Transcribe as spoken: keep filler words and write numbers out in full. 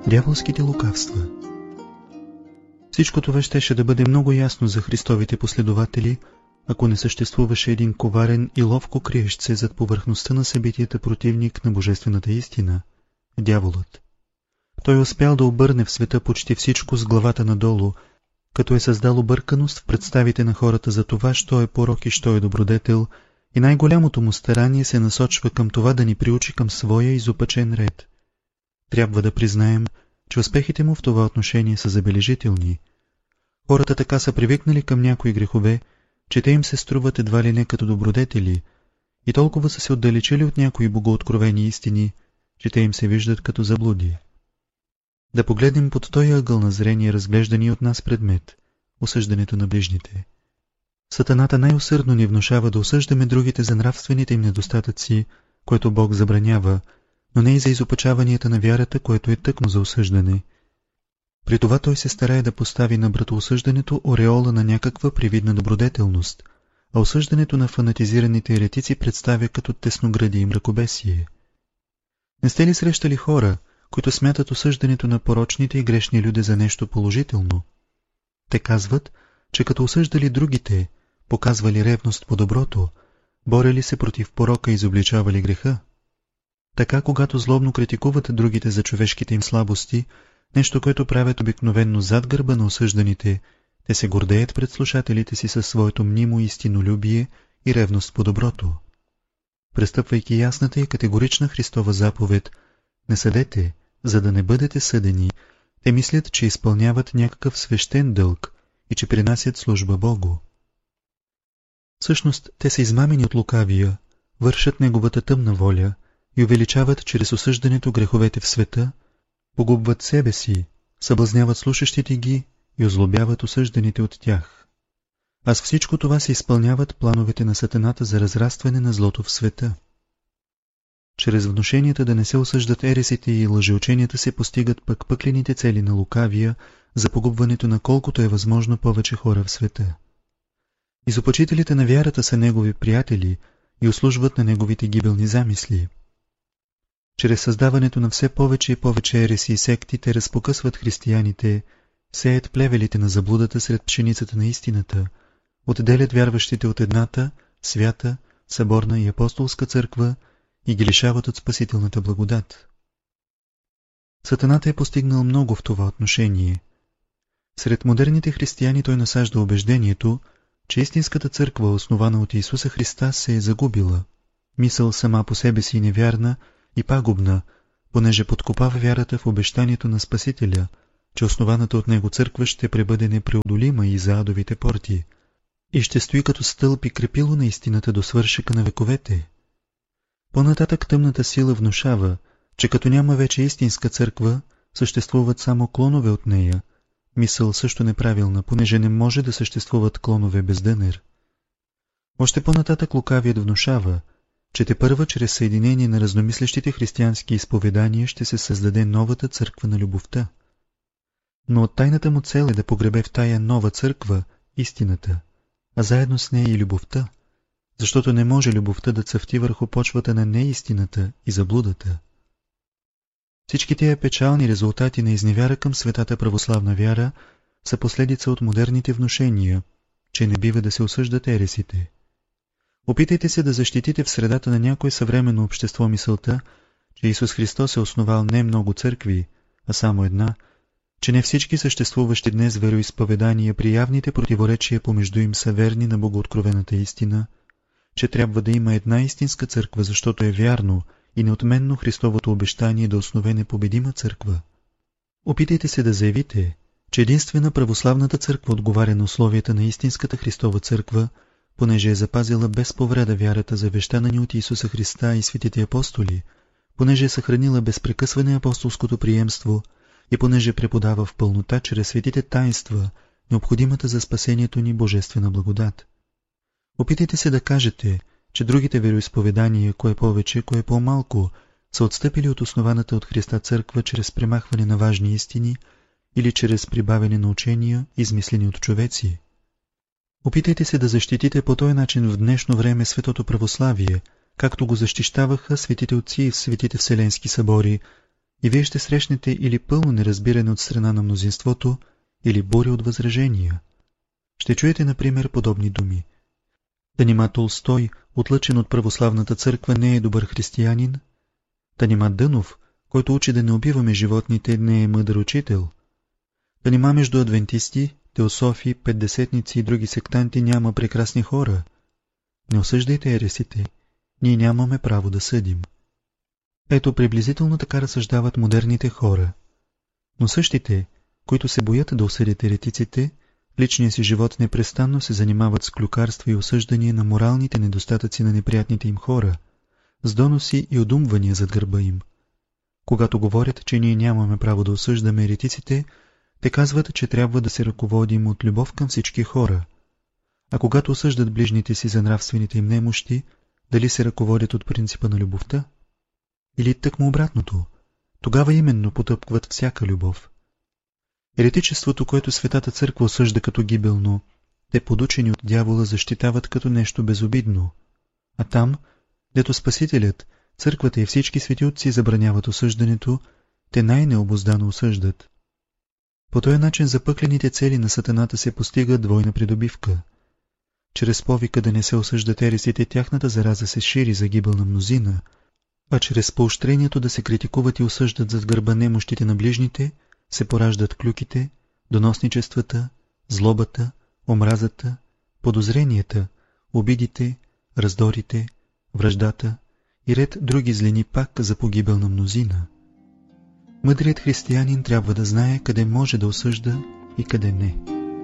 Дяволските лукавства. Всичко това щеше да бъде много ясно за Христовите последователи, ако не съществуваше един коварен и ловко криещ се зад повърхността на събитията противник на божествената истина – дяволът. Той успял да обърне в света почти всичко с главата надолу, като е създал обърканост в представите на хората за това, що е порок и що е добродетел, и най-голямото му старание се насочва към това да ни приучи към своя изопачен ред. Трябва да признаем, че успехите му в това отношение са забележителни. Хората така са привикнали към някои грехове, че те им се струват едва ли не като добродетели, и толкова са се отдалечили от някои богооткровени истини, че те им се виждат като заблуди. Да погледнем под този ъгъл на зрение разглеждани от нас предмет – осъждането на ближните. Сатаната най-усърдно ни внушава да осъждаме другите за нравствените им недостатъци, което Бог забранява, но не и за изопачаванията на вярата, което е тъкмо за осъждане. При това той се старае да постави на братоосъждането ореола на някаква привидна добродетелност, а осъждането на фанатизираните еретици представя като тесноградие и мракобесие. Не сте ли срещали хора, които смятат осъждането на порочните и грешни люди за нещо положително? Те казват, че като осъждали другите, показвали ревност по доброто, борели се против порока и изобличавали греха. Така, когато злобно критикуват другите за човешките им слабости, нещо, което правят обикновенно зад гърба на осъжданите, те се гордеят пред слушателите си със своето мнимо истинолюбие и ревност по доброто. Престъпвайки ясната и категорична Христова заповед «Не съдете, за да не бъдете съдени», те мислят, че изпълняват някакъв свещен дълг и че принасят служба Богу. Всъщност, те са измамени от лукавия, вършат неговата тъмна воля и увеличават чрез осъждането греховете в света, погубват себе си, съблазняват слушащите ги и озлобяват осъжданите от тях. А с всичко това се изпълняват плановете на сатаната за разрастване на злото в света. Чрез внушенията да не се осъждат ересите и лъжеученията се постигат пък пъклените цели на лукавия за погубването на колкото е възможно повече хора в света. Изопачителите на вярата са негови приятели и услужват на неговите гибелни замисли. Чрез създаването на все повече и повече ереси и секти те разпокъсват християните, сеят плевелите на заблудата сред пшеницата на истината, отделят вярващите от едната, свята, съборна и апостолска църква и ги лишават от спасителната благодат. Сатаната е постигнал много в това отношение. Сред модерните християни той насажда убеждението, че истинската църква, основана от Исуса Христа, се е загубила. Мисъл сама по себе си невярна и пагубна, понеже подкопава вярата в обещанието на Спасителя, че основаната от него църква ще пребъде непреодолима и за адовите порти и ще стои като стълб и крепило на истината до свършека на вековете. По-нататък тъмната сила внушава, че като няма вече истинска църква, съществуват само клонове от нея, мисъл също неправилна, понеже не може да съществуват клонове без дънер. Още по-нататък лукавият внушава, че тепърва чрез съединение на разномислещите християнски изповедания ще се създаде новата църква на любовта. Но от тайната му цел е да погребе в тая нова църква истината, а заедно с нея и любовта, защото не може любовта да цъфти върху почвата на неистината и заблудата. Всички тия печални резултати на изневяра към светата православна вяра са последица от модерните внушения, че не бива да се осъждат ересите. Опитайте се да защитите в средата на някое съвременно общество мисълта, че Исус Христос е основал не много църкви, а само една, че не всички съществуващи днес вероизповедания при явните противоречия помежду им са верни на богооткровената истина, че трябва да има една истинска църква, защото е вярно и неотменно Христовото обещание да основе непобедима църква. Опитайте се да заявите, че единствена православната църква отговаря на условията на истинската Христова църква, понеже е запазила без повреда вярата, завещана ни от Исуса Христа и светите апостоли, понеже е съхранила безпрекъсване апостолското приемство и понеже преподава в пълнота чрез светите таинства необходимата за спасението ни божествена благодат. Опитайте се да кажете, че другите вероизповедания, кое повече, кое по-малко, са отстъпили от основаната от Христа църква чрез премахване на важни истини или чрез прибавяне на учения, измислени от човеци. Опитайте се да защитите по този начин в днешно време светото православие, както го защищаваха светите отци и светите вселенски събори, и вие ще срещнете или пълно неразбиране от страна на мнозинството, или буря от възражения. Ще чуете, например, подобни думи. Та нима Толстой, отлъчен от православната църква, не е добър християнин? Та нима Дънов, който учи да не убиваме животните, не е мъдър учител? Та нима между адвентисти, теософи, петдесетници и други сектанти няма прекрасни хора? Не осъждайте ересите, ние нямаме право да съдим. Ето, приблизително така разсъждават модерните хора. Но същите, които се боят да осъдят еретиците, в личния си живот непрестанно се занимават с клюкарства и осъждания на моралните недостатъци на неприятните им хора, с доноси и одумвания зад гърба им. Когато говорят, че ние нямаме право да осъждаме еретиците, те казват, че трябва да се ръководим от любов към всички хора. А когато осъждат ближните си за нравствените им немощи, дали се ръководят от принципа на любовта? Или тъкмо обратното, тогава именно потъпкват всяка любов. Еретичеството, което Светата църква осъжда като гибелно, те подучени от дявола защитават като нещо безобидно. А там, дето Спасителят, църквата и всички светилци забраняват осъждането, те най-необуздано осъждат. По този начин запъклените цели на сатаната се постига двойна придобивка. Чрез повика да не се осъждат ересите, тяхната зараза се шири за гибел на мнозина, а чрез поощрението да се критикуват и осъждат зад гърба немощите на ближните, се пораждат клюките, доносничествата, злобата, омразата, подозренията, обидите, раздорите, враждата и ред други злини пак за погибел на мнозина. Мъдрият християнин трябва да знае къде може да осъжда и къде не.